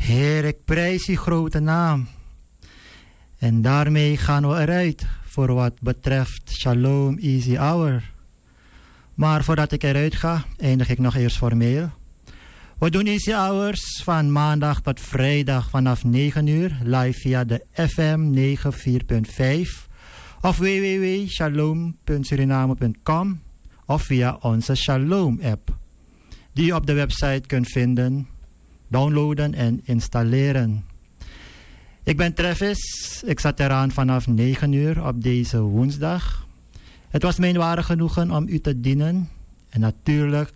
Heer, ik prijs uw grote naam. En daarmee gaan we eruit voor wat betreft Shalom Easy Hour. Maar voordat ik eruit ga, eindig ik nog eerst formeel. We doen Easy Hours van maandag tot vrijdag vanaf 9 uur live via de FM 94.5 of www.shalom.suriname.com of via onze Shalom app, die je op de website kunt vinden, downloaden en installeren. Ik ben Travis, ik zat eraan vanaf 9 uur op deze woensdag. Het was mijn ware genoegen om u te dienen. En natuurlijk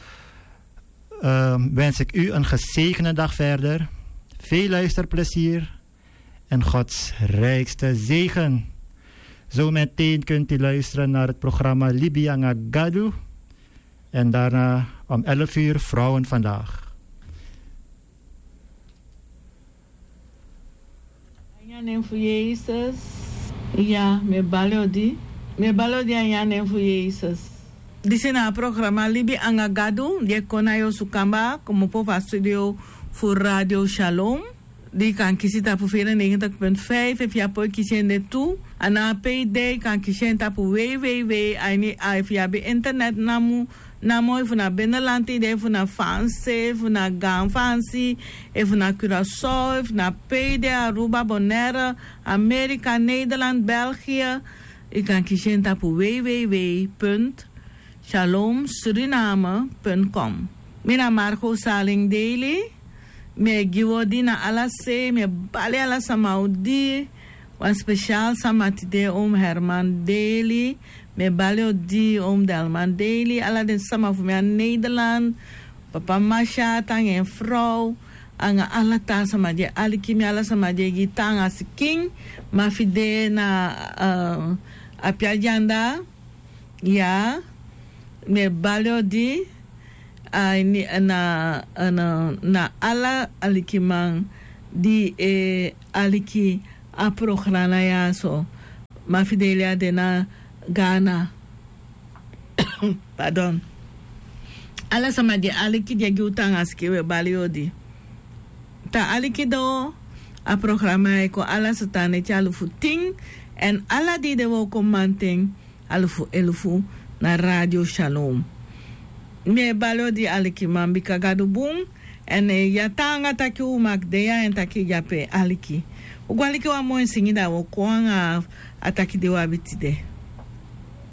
wens ik u een gezegende dag verder. Veel luisterplezier en Gods rijkste zegen. Zometeen kunt u luisteren naar het programma Libi Angagadu. En daarna om 11 uur Vrouwen Vandaag. Naam voor Jezus. Ja, me balodi aan je naam voor Jezus. Dit is een programma Libi Angagadu. Die konayo sukamba como pova studio voor Radio Shalom. Die kan kiezen tapu 94.5 if je apoy kiezen de toe. En na PD kan kiezen tapu www. If je bij internet namu even naar binnenland, even naar Fancy, even naar Ganfancy, even naar Curaçao, even naar PD, Aruba, Bonaire, Amerika, Nederland, België. Je kan kiezen tapu www.shalomsuriname.com. Mina Marco Saling Daily. Me giwodi na alase, me bale ala samaudi, wan speciaal samatide Herman Daily, me bale di Delman Daily, ala den sama voor me aan Nederland, papa Masha, tang en vrouw, anga ala ta samadie, aliki me ala samadie gitang as king, ma fide na apiajanda, ja, me bale di, na ala alikimang di aliki a programa ya so ma fidelia de na Ghana pardon ala sama di aliki de gutang askiwe baliodi ta aliki do a programa ko ala satane chalufu ting en ala di de wo komanting alufu elufu na Radio Shalom. Me balo di aliki mambi kagadu boom en yatanga taki umakdeya en taki yape aliki. Ugwaliki wa mo singida wo kwanga ataki de wabitide.